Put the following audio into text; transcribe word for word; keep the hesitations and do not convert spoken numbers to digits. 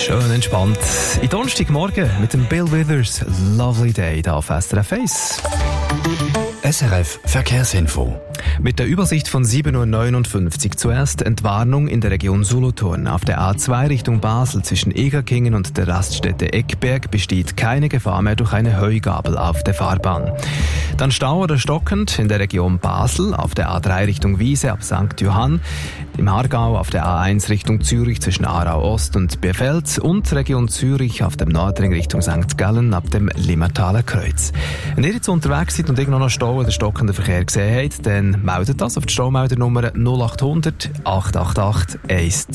Schön entspannt. In Donnerstagmorgen mit dem Bill Withers Lovely Day hier auf S R F eins. S R F Verkehrsinfo. Mit der Übersicht von sieben Uhr neunundfünfzig. Zuerst Entwarnung in der Region Solothurn. Auf der A zwei Richtung Basel zwischen Egerkingen und der Raststätte Eckberg besteht keine Gefahr mehr durch eine Heugabel auf der Fahrbahn. Dann Stau oder stockend in der Region Basel auf der A drei Richtung Wiese ab Sankt Johann. Im Aargau auf der A eins Richtung Zürich zwischen Aarau Ost und Bierfeld und Region Zürich auf dem Nordring Richtung Sankt Gallen ab dem Limmertaler Kreuz. Wenn ihr jetzt unterwegs seid und irgendwo noch Stau oder stockenden Verkehr gesehen habt, dann meldet das auf die Staumeldernummer null acht hundert acht acht acht eins